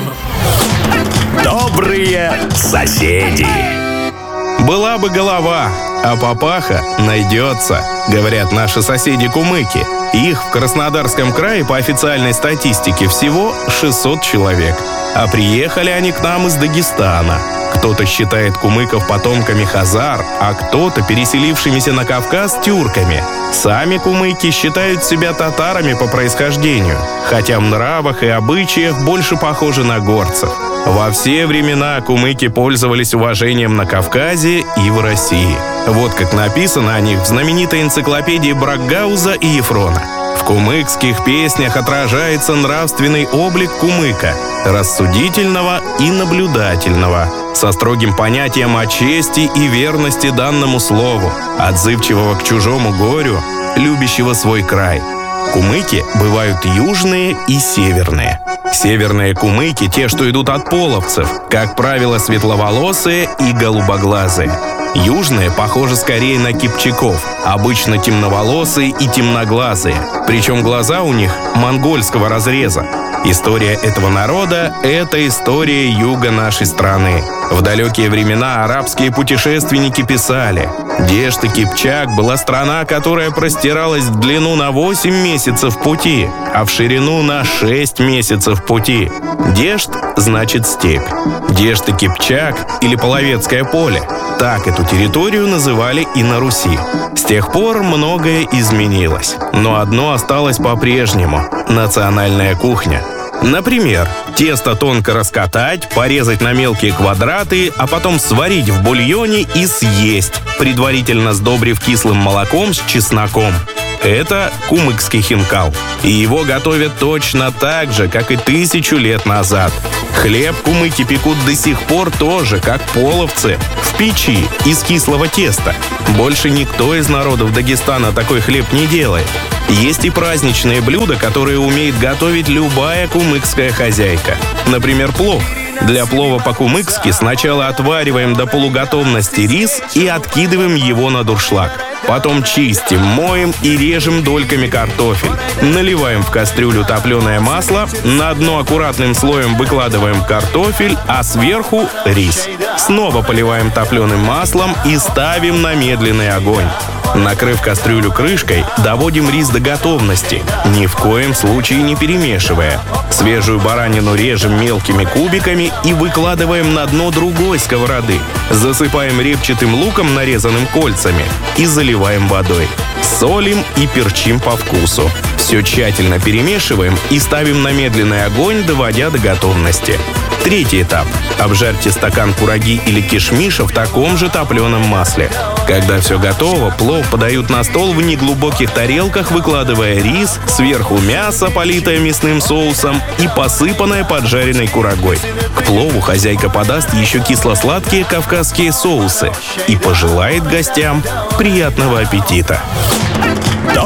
Добрые соседи. Была бы голова, а папаха найдется, говорят наши соседи-кумыки. Их в Краснодарском крае по официальной статистике всего 600 человек. А приехали они к нам из Дагестана. Кто-то считает кумыков потомками хазар, а кто-то переселившимися на Кавказ тюрками. Сами кумыки считают себя татарами по происхождению, хотя в нравах и обычаях больше похожи на горцев. Во все времена кумыки пользовались уважением на Кавказе и в России. Вот как написано о них в знаменитой энциклопедии Брагауза и Ефрона. В кумыкских песнях отражается нравственный облик кумыка, рассудительного и наблюдательного, со строгим понятием о чести и верности данному слову, отзывчивого к чужому горю, любящего свой край. Кумыки бывают южные и северные. Северные кумыки – те, что идут от половцев, как правило, светловолосые и голубоглазые. Южные похожи скорее на кипчаков, обычно темноволосые и темноглазые, причем глаза у них монгольского разреза. История этого народа – это история юга нашей страны. В далекие времена арабские путешественники писали: Дешт и Кипчак была страна, которая простиралась в длину на 8 месяцев пути, а в ширину на 6 месяцев пути. Дешт значит степь. Дешт и Кипчак или Половецкое поле. Так эту территорию называли и на Руси. С тех пор многое изменилось, но одно осталось по-прежнему – национальная кухня. Например, тесто тонко раскатать, порезать на мелкие квадраты, а потом сварить в бульоне и съесть, предварительно сдобрив кислым молоком с чесноком. Это кумыкский хинкал. И его готовят точно так же, как и 1000 лет назад. Хлеб кумыки пекут до сих пор тоже, как половцы, в печи из кислого теста. Больше никто из народов Дагестана такой хлеб не делает. Есть и праздничные блюда, которые умеет готовить любая кумыкская хозяйка. Например, плов. Для плова по-кумыкски сначала отвариваем до полуготовности рис и откидываем его на дуршлаг. Потом чистим, моем и режем дольками картофель. Наливаем в кастрюлю топленое масло, на дно аккуратным слоем выкладываем картофель, а сверху рис. Снова поливаем топленым маслом и ставим на медленный огонь. Накрыв кастрюлю крышкой, доводим рис до готовности, ни в коем случае не перемешивая. Свежую баранину режем мелкими кубиками и выкладываем на дно другой сковороды. Засыпаем репчатым луком, нарезанным кольцами, и заливаем водой. Солим и перчим по вкусу. Все тщательно перемешиваем и ставим на медленный огонь, доводя до готовности. Третий этап. Обжарьте стакан кураги или кишмиша в таком же топленом масле. Когда все готово, плов подают на стол в неглубоких тарелках, выкладывая рис, сверху мясо, политое мясным соусом и посыпанное поджаренной курагой. К плову хозяйка подаст еще кисло-сладкие кавказские соусы и пожелает гостям приятного аппетита.